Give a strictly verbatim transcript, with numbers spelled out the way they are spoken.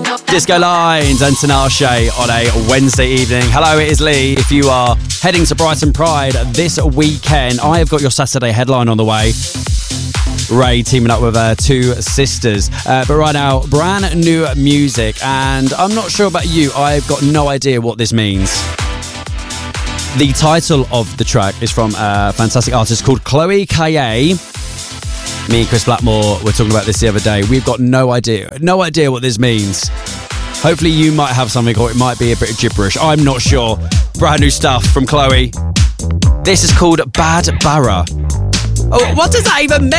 Disco Lines and Tinashe on a Wednesday evening. Hello, it is Lee. If you are heading to Brighton Pride this weekend, I have got your Saturday headline on the way. Ray teaming up with her two sisters. Uh, but right now, brand new music. And I'm not sure about you, I've got no idea what this means. The title of the track is from a fantastic artist called Chloe Kaye. Me and Chris Blackmore were talking about this the other day. We've got no idea, no idea what this means. Hopefully you might have something, or it might be a bit of gibberish. I'm not sure. Brand new stuff from Chloe. This is called Bad Barra. Oh, what does that even mean?